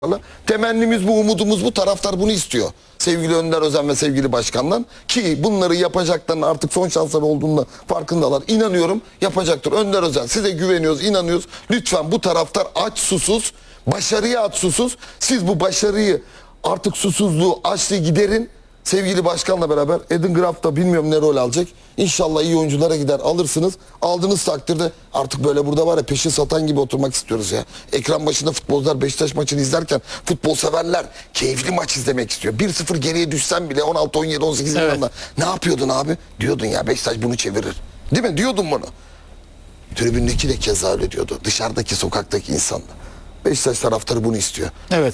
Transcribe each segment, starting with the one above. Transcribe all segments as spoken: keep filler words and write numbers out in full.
Temennimiz bu, umudumuz bu, taraftar bunu istiyor. Sevgili Önder Özen ve sevgili başkandan ki bunları yapacaklarının artık son şansları olduğunda farkındalar. İnanıyorum yapacaktır. Önder Özen, size güveniyoruz, inanıyoruz. Lütfen bu taraftar aç susuz, başarıya aç susuz. Siz bu başarıyı artık susuzluğu, açlığı giderin. Sevgili başkanla beraber Edin Graff da bilmiyorum ne rol alacak. İnşallah iyi oyunculara gider, alırsınız. Aldığınız takdirde artık böyle burada var ya peşin satan gibi oturmak istiyoruz ya. Ekran başında futbolcular Beşiktaş maçını izlerken futbol severler keyifli maç izlemek istiyor. bir sıfır geriye düşsen bile on altı on yedi on sekiz evet. yılında ne yapıyordun abi? Diyordun ya Beşiktaş bunu çevirir. Değil mi? Diyordun bunu. Tribündeki de keza öyle diyordu. Dışarıdaki sokaktaki insan da. Beşiktaş taraftarı bunu istiyor. Evet.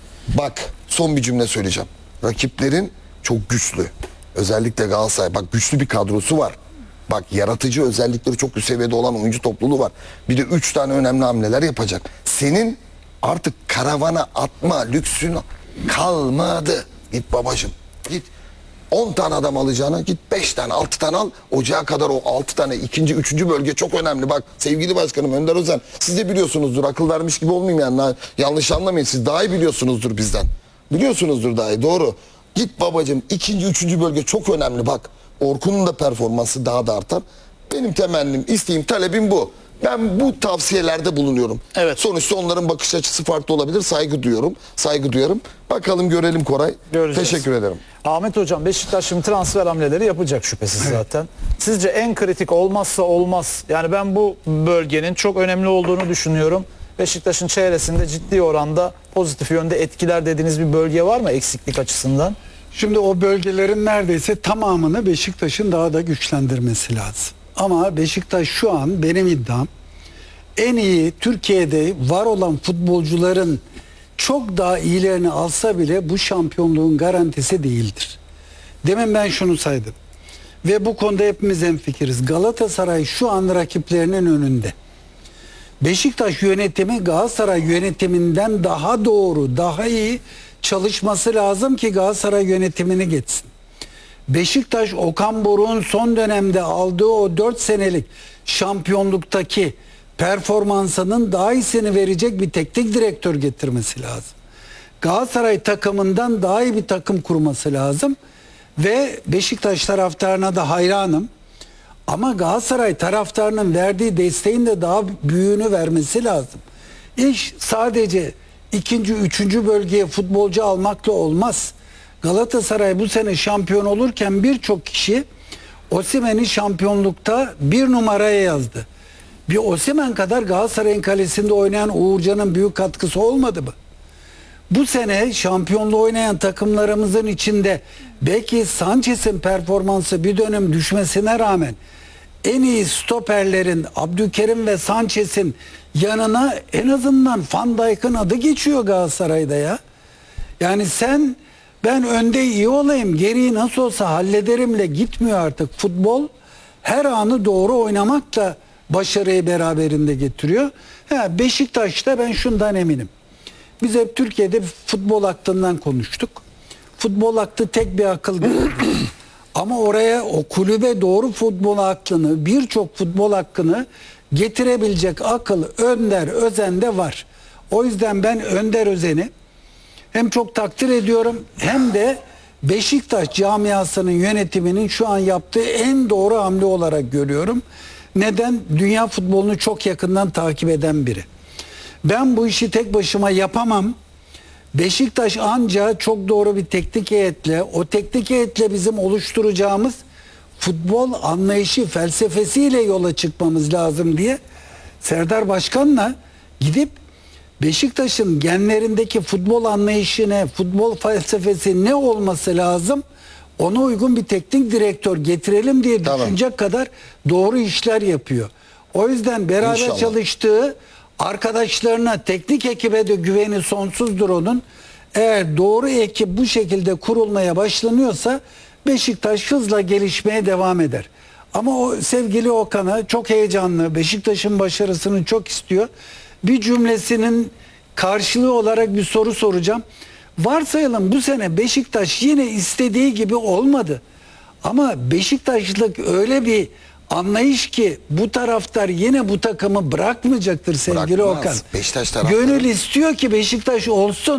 Bak son bir cümle söyleyeceğim. Rakiplerin çok güçlü. Özellikle Galatasaray. Bak güçlü bir kadrosu var. Bak yaratıcı özellikleri çok üst seviyede olan oyuncu topluluğu var. Bir de üç tane önemli hamleler yapacak. Senin artık karavana atma lüksün kalmadı. Git babacığım git. on tane adam alacağına git beş tane altı tane al. Ocağa kadar o altı tane ikinci üçüncü bölge çok önemli. Bak sevgili başkanım Önder Özen siz de biliyorsunuzdur, akıl vermiş gibi olmayayım yani, yanlış anlamayın, siz daha iyi biliyorsunuzdur bizden. Biliyorsunuzdur daha iyi, doğru. Git babacığım ikinci üçüncü bölge çok önemli bak. Orkun'un da performansı daha da artar. Benim temennim, isteğim, talebim bu. Ben bu tavsiyelerde bulunuyorum. Evet. Sonuçta onların bakış açısı farklı olabilir. Saygı duyuyorum. Saygı duyarım. Bakalım görelim Koray. Göreceğiz. Teşekkür ederim. Ahmet Hocam, Beşiktaş şimdi transfer hamleleri yapacak şüphesiz zaten. Sizce en kritik olmazsa olmaz. Yani ben bu bölgenin çok önemli olduğunu düşünüyorum. Beşiktaş'ın çevresinde ciddi oranda pozitif yönde etkiler dediğiniz bir bölge var mı eksiklik açısından? Şimdi o bölgelerin neredeyse tamamını Beşiktaş'ın daha da güçlendirmesi lazım. Ama Beşiktaş şu an benim iddiam en iyi Türkiye'de var olan futbolcuların çok daha iyilerini alsa bile bu şampiyonluğun garantisi değildir. Demin ben şunu saydım. Ve bu konuda hepimiz hemfikiriz. Galatasaray şu an rakiplerinin önünde. Beşiktaş yönetimi Galatasaray yönetiminden daha doğru, daha iyi çalışması lazım ki Galatasaray yönetimini geçsin. Beşiktaş Okan Buruk'un son dönemde aldığı o dört senelik şampiyonluktaki performansının daha iyisini verecek bir teknik direktör getirmesi lazım. Galatasaray takımından daha iyi bir takım kurması lazım ve Beşiktaş taraftarına da hayranım. Ama Galatasaray taraftarının verdiği desteğin de daha büyüğünü vermesi lazım. İş sadece ikinci, üçüncü bölgeye futbolcu almakla olmaz. Galatasaray bu sene şampiyon olurken birçok kişi Osimhen'i şampiyonlukta bir numaraya yazdı. Bir Osimhen kadar Galatasaray'ın kalesinde oynayan Uğurcan'ın büyük katkısı olmadı mı? Bu sene şampiyonluğu oynayan takımlarımızın içinde belki Sanchez'in performansı bir dönem düşmesine rağmen en iyi stoperlerin Abdülkerim ve Sanchez'in yanına en azından Van Dijk'ın adı geçiyor Galatasaray'da ya. Yani sen ben önde iyi olayım, geriyi nasıl olsa hallederimle gitmiyor artık. Futbol her anı doğru oynamakla başarıyı beraberinde getiriyor. Ha, Beşiktaş'ta ben şundan eminim. Biz hep Türkiye'de futbol aklından konuştuk. Futbol aklı tek bir akıl değil. Ama oraya o kulübe doğru futbol aklını, birçok futbol hakkını getirebilecek akıl Önder Özen'de var. O yüzden ben Önder Özen'i hem çok takdir ediyorum hem de Beşiktaş camiasının yönetiminin şu an yaptığı en doğru hamle olarak görüyorum. Neden? Dünya futbolunu çok yakından takip eden biri. Ben bu işi tek başıma yapamam. Beşiktaş anca çok doğru bir teknik heyetle, o teknik heyetle bizim oluşturacağımız futbol anlayışı, felsefesiyle yola çıkmamız lazım diye Serdar Başkan'la gidip Beşiktaş'ın genlerindeki futbol anlayışına, futbol felsefesi ne olması lazım, ona uygun bir teknik direktör getirelim diye tamam. düşünecek kadar doğru işler yapıyor. O yüzden beraber İnşallah. çalıştığı arkadaşlarına, teknik ekibe de güveni sonsuzdur onun. Eğer doğru ekip bu şekilde kurulmaya başlanıyorsa Beşiktaş hızla gelişmeye devam eder. Ama o sevgili Okan'a çok heyecanlı, Beşiktaş'ın başarısını çok istiyor. Bir cümlesinin karşılığı olarak bir soru soracağım. Varsayalım bu sene Beşiktaş yine istediği gibi olmadı. Ama Beşiktaşlık öyle bir anlayış ki bu taraftar yine bu takımı bırakmayacaktır sevgili Bırakmaz. Okan. Beşiktaş taraftarı. Gönül istiyor ki Beşiktaş olsun.